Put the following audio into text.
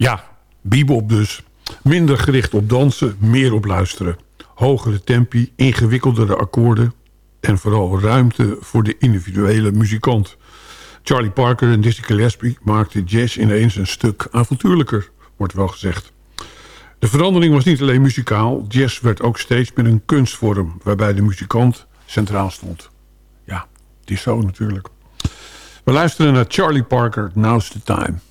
Ja, bebop dus. Minder gericht op dansen, meer op luisteren. Hogere tempi, ingewikkeldere akkoorden... en vooral ruimte voor de individuele muzikant. Charlie Parker en Dizzy Gillespie maakten jazz ineens een stuk avontuurlijker, wordt wel gezegd. De verandering was niet alleen muzikaal. Jazz werd ook steeds meer een kunstvorm... waarbij de muzikant centraal stond. Ja, het is zo natuurlijk. We luisteren naar Charlie Parker, Now's the Time.